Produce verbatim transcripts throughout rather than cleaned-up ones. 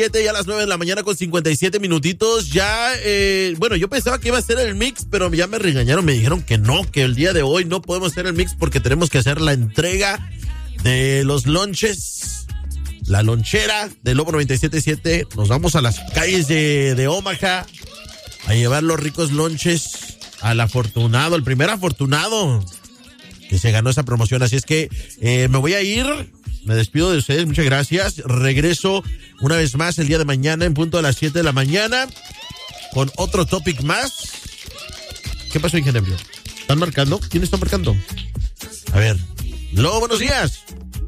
Ya a las nueve de la mañana con cincuenta y siete minutitos. Ya, eh, bueno, yo pensaba que iba a ser el mix, pero ya me regañaron, me dijeron que no, que el día de hoy no podemos hacer el mix porque tenemos que hacer la entrega de los lonches, la lonchera de Lobo noventa y siete punto siete. Nos vamos a las calles de, de Omaha a llevar los ricos lonches al afortunado, el primer afortunado que se ganó esa promoción. Así es que eh, me voy a ir. Me despido de ustedes, muchas gracias. Regreso una vez más el día de mañana en punto a las siete de la mañana con otro topic más. ¿Qué pasó, ingeniero? ¿Están marcando? ¿Quién está marcando? A ver. Lobo, buenos días.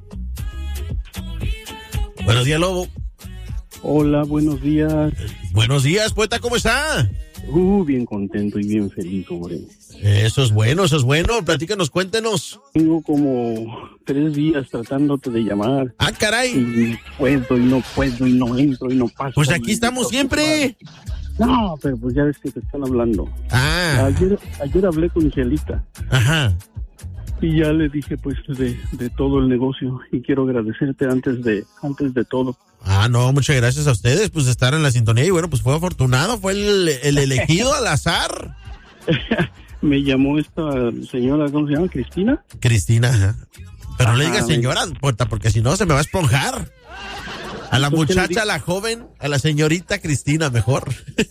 Buenos días, Lobo. Hola, buenos días. Buenos días, poeta, ¿cómo está? Uh, bien contento y bien feliz, hombre. Eso es bueno, eso es bueno. Platícanos, cuéntenos. Tengo como tres días tratándote de llamar. Ah, caray. Y puedo y no puedo y no entro y no paso. Pues aquí estamos siempre. No, pero pues ya ves que te están hablando. Ah. Ayer, ayer hablé con Angelita. Ajá. Y ya le dije pues de, de todo el negocio y quiero agradecerte antes de antes de todo. Ah, no, muchas gracias a ustedes, pues de estar en la sintonía y bueno, pues fue afortunado, fue el, el elegido al azar. Me llamó esta señora, ¿cómo se llama? ¿Cristina? Cristina, ajá. Pero no le digas Ajá, señora, puerta, porque si no se me va a esponjar. A la ¿Por qué le muchacha, di- a la joven, a la señorita Cristina, mejor.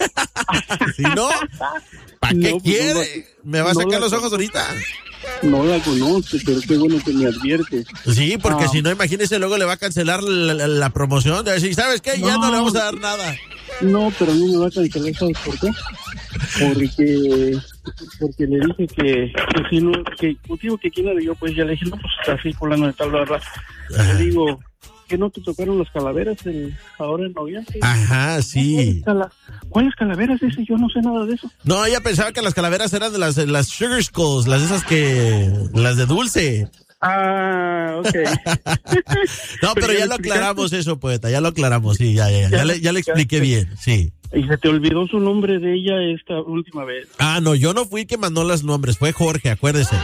Si no, ¿para qué No, pues, quiere? no, Me va a no sacar la- los ojos ahorita. No la conoce, pero qué bueno que me advierte. Sí, porque Ah. si no, imagínese, luego le va a cancelar la, la- la promoción. De decir, ¿sabes qué? Ya no. No. le vamos a dar nada. No, pero no me va a cancelar, ¿sabes por qué? Porque, porque le dije que, que si no, que motivo que quién era yo, pues ya le dije, no, pues así por la de tal, bla, bla. Ajá. Le digo, ¿que no te tocaron las calaveras el, ahora en noviembre? Ajá, sí. ¿Cuáles, cala- ¿Cuáles calaveras? Dice, yo no sé nada de eso. No, ella pensaba que las calaveras eran de las, las sugar skulls, las esas que, las de dulce. Ah, ok. No, pero ya lo aclaramos eso, poeta, ya lo aclaramos, sí, ya, ya, ya, ya le, ya le expliqué bien, sí. Y se te olvidó su nombre de ella esta última vez. Ah, no, yo no fui el que mandó los nombres, fue Jorge, acuérdese.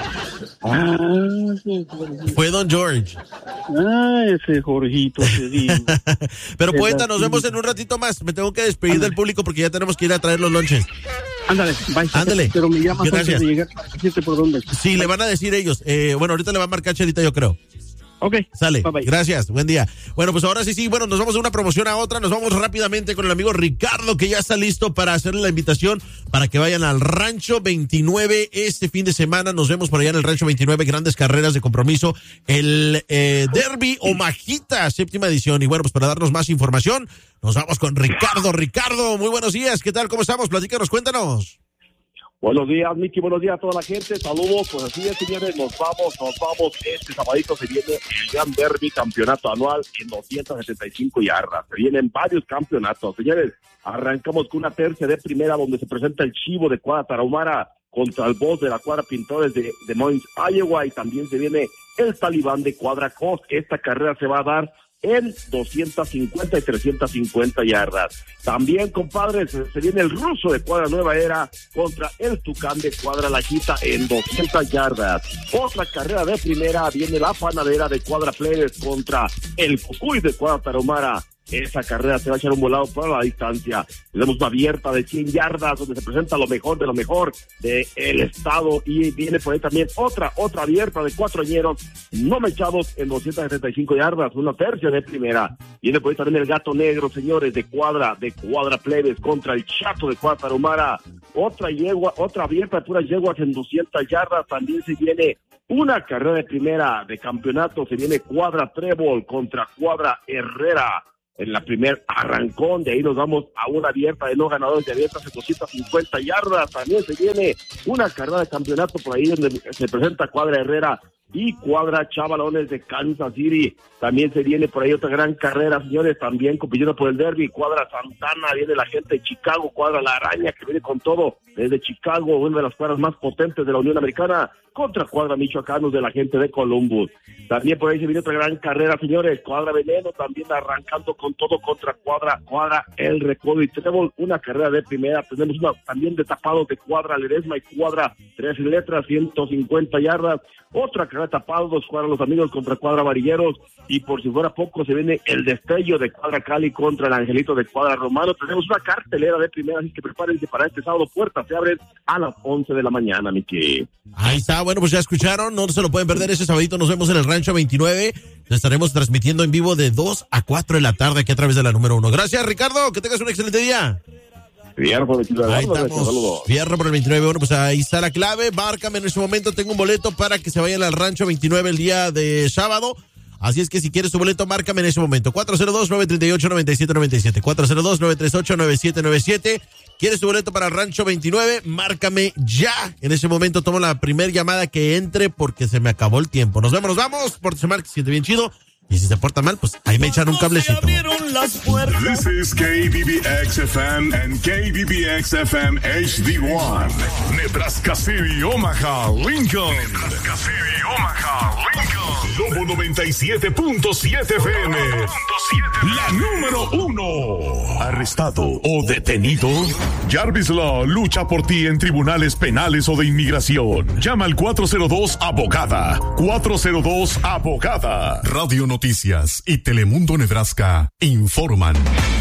Ah, sí, Jorge. Fue Don George. Ah, ese Jorgito, te digo. Pero Es poeta, así. nos vemos en un ratito más. Me tengo que despedir Ándale. del público porque ya tenemos que ir a traer los lonches. Ándale, bye. Ándale. Pero me llamas Gracias. antes de llegar para decirte por dónde. Sí, le van a decir ellos. Eh, bueno, ahorita le va a marcar Chelita, yo creo. Ok. Sale. Bye, bye. Gracias. Buen día. Bueno, pues ahora sí, sí. Bueno, nos vamos de una promoción a otra. Nos vamos rápidamente con el amigo Ricardo, que ya está listo para hacerle la invitación para que vayan al Rancho veintinueve este fin de semana. Nos vemos por allá en el Rancho veintinueve. Grandes carreras de compromiso. El eh, Derby Omajita, séptima edición. Y bueno, pues para darnos más información, nos vamos con Ricardo. Ricardo, muy buenos días. ¿Qué tal? ¿Cómo estamos? Platícanos, cuéntanos. Buenos días, Miki, buenos días a toda la gente, saludos, pues así es, señores, nos vamos, nos vamos, este sabadito se viene el Gran Derby, campeonato anual en doscientas setenta y cinco yardas, se vienen varios campeonatos, señores, arrancamos con una tercia de primera donde se presenta el Chivo de Cuadra Tarahumara contra el Boss de la Cuadra Pintores de Des Moines, Iowa, y también se viene el Talibán de Cuadra Coast. Esta carrera se va a dar en doscientas cincuenta y trescientas cincuenta yardas. También, compadres, se viene el Ruso de Cuadra Nueva Era contra el Tucán de Cuadra Lajita en doscientas yardas. Otra carrera de primera, viene la Panadera de Cuadra Plebes contra el Cucuy de Cuadra Tarahumara. Esa carrera se va a echar un volado para la distancia. Tenemos una abierta de cien yardas donde se presenta lo mejor de lo mejor del estado, y viene por ahí también otra, otra abierta de cuatro añeros no mechados en doscientas setenta y cinco yardas, una tercia de primera. Viene por ahí también el Gato Negro, señores, de Cuadra, de Cuadra Plebes contra el Chato de Cuadra Tarahumara. Otra yegua, otra abierta de puras yeguas en doscientas yardas. También se viene una carrera de primera de campeonato, se viene Cuadra Trébol contra Cuadra Herrera. En la primer arrancón, de ahí nos vamos a una abierta de no ganadores de abiertas en doscientas cincuenta yardas. También se viene una carrera de campeonato por ahí donde se presenta Cuadra Herrera y Cuadra Chavalones de Kansas City. También se viene por ahí otra gran carrera, señores, también compitiendo por el Derby. Cuadra Santana, viene la gente de Chicago. Cuadra La Araña, que viene con todo desde Chicago, una de las cuadras más potentes de la Unión Americana, contra Cuadra Michoacanos de la gente de Columbus. También por ahí se viene otra gran carrera, señores. Cuadra Veneno también arrancando con todo contra Cuadra, Cuadra El Recodo y Trébol, una carrera de primera. Tenemos una también de tapados de Cuadra Ledesma y Cuadra Tres Letras, ciento cincuenta yardas. Otra carrera Cabe Tapado, dos Cuadra Los Amigos contra Cuadra Varilleros, y por si fuera poco se viene el destello de Cuadra Cali contra el Angelito de Cuadra Romano. Tenemos una cartelera de primera, así que prepárense para este sábado. Puertas se abren a las once de la mañana, Miki. Ahí está, bueno, pues ya escucharon, no se lo pueden perder ese sabadito, nos vemos en el Rancho veintinueve, lo estaremos transmitiendo en vivo de dos a cuatro de la tarde aquí a través de la número uno. Gracias, Ricardo, que tengas un excelente día. Fierro por el veintinueve. Ahí estamos. Fierro por el veintinueve. Bueno, pues ahí está la clave. Márcame en este momento. Tengo un boleto para que se vayan al Rancho veintinueve el día de sábado. Así es que si quieres tu boleto, márcame en ese momento. cuatro cero dos, nueve tres ocho, nueve siete nueve siete. cuatro cero dos, nueve tres ocho, nueve siete nueve siete. ¿Quieres tu boleto para el Rancho veintinueve? Márcame ya. En ese momento tomo la primera llamada que entre porque se me acabó el tiempo. Nos vemos, nos vamos. Pórtese mal, que se siente bien chido. Y si se porta mal, pues ahí me echan un cablecito. This is K B B X F M and K B B X F M H D one. Nebraska City, Omaha, Lincoln. Nebraska City, Omaha, Lincoln. Lobo noventa y siete punto siete F M. La número uno. Arrestado o detenido. Jarvis Law lucha por ti en tribunales penales o de inmigración. Llama al cuatro cero dos abogada. cuatro cero dos abogada. Radio Noticias y Telemundo Nebraska informan.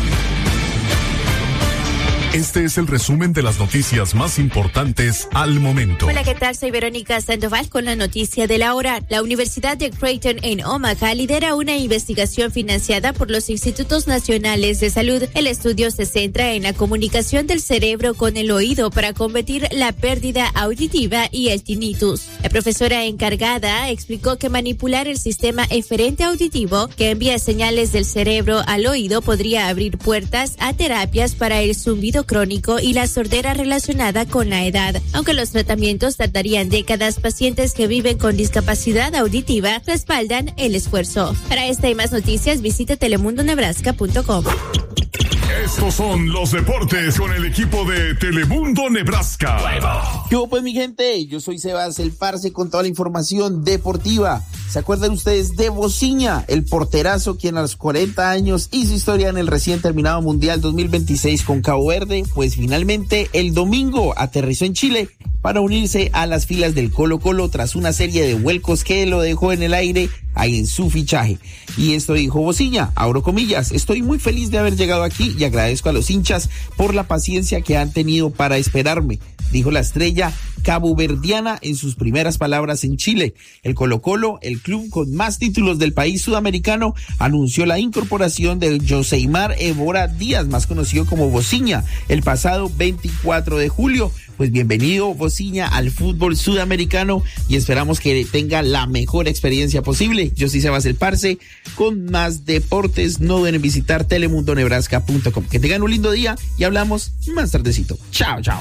Este es el resumen de las noticias más importantes al momento. Hola, ¿qué tal? Soy Verónica Sandoval con la noticia de la hora. La Universidad de Creighton en Omaha lidera una investigación financiada por los Institutos Nacionales de Salud. El estudio se centra en la comunicación del cerebro con el oído para combatir la pérdida auditiva y el tinnitus. La profesora encargada explicó que manipular el sistema eferente auditivo que envía señales del cerebro al oído podría abrir puertas a terapias para el zumbido crónico y la sordera relacionada con la edad. Aunque los tratamientos tardarían décadas, pacientes que viven con discapacidad auditiva respaldan el esfuerzo. Para esta y más noticias, visite telemundo nebraska punto com. Estos son los deportes con el equipo de Telemundo Nebraska. ¿Qué hubo, pues, mi gente? Yo soy Sebas el Parce con toda la información deportiva. ¿Se acuerdan ustedes de Bociña, el porterazo quien a los cuarenta años hizo historia en el recién terminado Mundial dos mil veintiséis con Cabo Verde? Pues finalmente el domingo aterrizó en Chile para unirse a las filas del Colo-Colo tras una serie de vuelcos que lo dejó en el aire ahí en su fichaje. Y esto dijo Bociña, abro comillas: estoy muy feliz de haber llegado aquí y agradezco a los hinchas por la paciencia que han tenido para esperarme, dijo la estrella caboverdiana en sus primeras palabras en Chile. El Colo-Colo, el club con más títulos del país sudamericano, anunció la incorporación de Joseimar Évora Díaz, más conocido como Bociña, el pasado veinticuatro de julio. Pues bienvenido, Bociña, al fútbol sudamericano y esperamos que tenga la mejor experiencia posible. Yo soy Sebas el Parce. Con más deportes, no deben visitar telemundo nebraska punto com. Que tengan un lindo día y hablamos más tardecito. Chao, chao.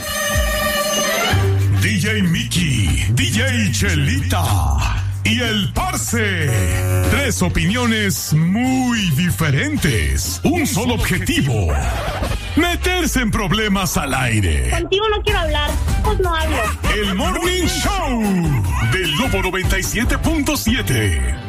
D J Mickey, D J Chelita y el Parce. Tres opiniones muy diferentes. Un solo objetivo: meterse en problemas al aire. Contigo no quiero hablar, pues no hablo. El Morning Show del Lobo noventa y siete punto siete.